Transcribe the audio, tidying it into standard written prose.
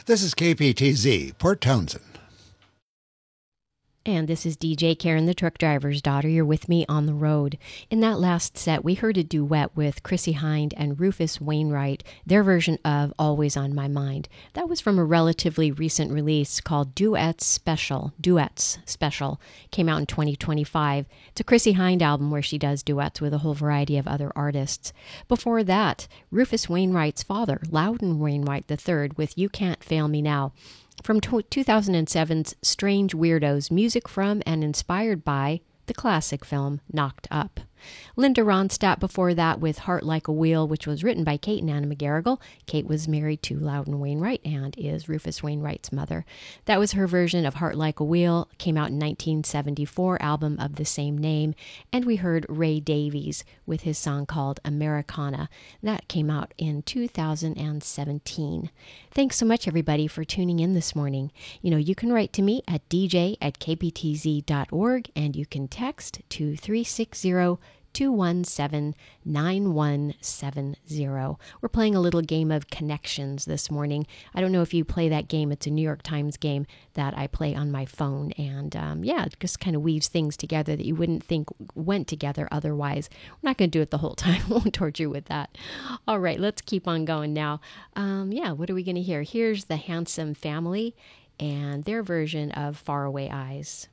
This is KPTZ, Port Townsend. And this is DJ Karen, the truck driver's daughter. You're with me on the road. In that last set, we heard a duet with Chrissie Hynde and Rufus Wainwright, their version of Always on My Mind. That was from a relatively recent release called Duets Special. Came out in 2025. It's a Chrissie Hynde album where she does duets with a whole variety of other artists. Before that, Rufus Wainwright's father, Loudon Wainwright III, with You Can't Fail Me Now. From 2007's Strange Weirdos, music from and inspired by the classic film Knocked Up. Linda Ronstadt before that with Heart Like a Wheel, which was written by Kate and Anna McGarrigle. Kate was married to Loudon Wainwright and is Rufus Wainwright's mother. That was her version of Heart Like a Wheel, came out in 1974, album of the same name. And we heard Ray Davies with his song called Americana. That came out in 2017. Thanks so much, everybody, for tuning in this morning. You can write to me at dj@kptz.org, and you can text to 360-217-9170. We're playing a little game of connections this morning. I don't know if you play that game. It's a New York Times game that I play on my phone. And it just kind of weaves things together that you wouldn't think went together otherwise. I'm not going to do it the whole time. I won't torture you with that. All right, let's keep on going now. What are we going to hear? Here's the Handsome Family and their version of Faraway Eyes.